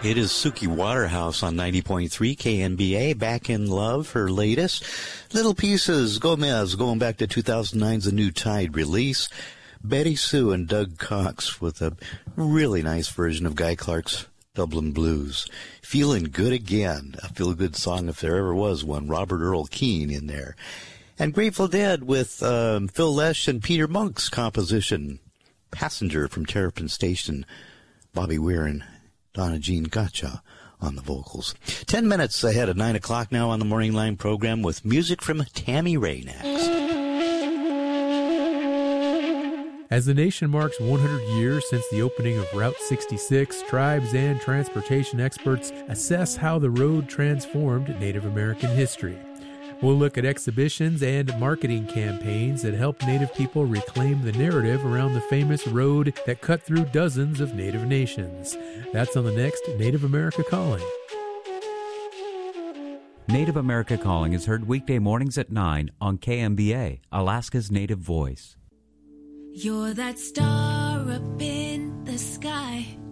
It is Suki Waterhouse on 90.3 KNBA, Back in Love, her latest. Little Pieces, Gomez, going back to 2009's A New Tide release. Betty Sue and Doug Cox with a really nice version of Guy Clark's Dublin Blues. Feeling Good Again, a feel-good song if there ever was one. Robert Earl Keen in there. And Grateful Dead with Phil Lesh and Peter Monk's composition, Passenger from Terrapin Station. Bobby Weir and Donna Jean Gotcha on the vocals. 10 minutes ahead of 9 o'clock now on the Morning Line program with music from Tammy Ray next. As the nation marks 100 years since the opening of Route 66, tribes and transportation experts assess how the road transformed Native American history. We'll look at exhibitions and marketing campaigns that helped Native people reclaim the narrative around the famous road that cut through dozens of Native nations. That's on the next Native America Calling. Native America Calling is heard weekday mornings at 9 on KMBA, Alaska's Native Voice. You're that star up in the sky.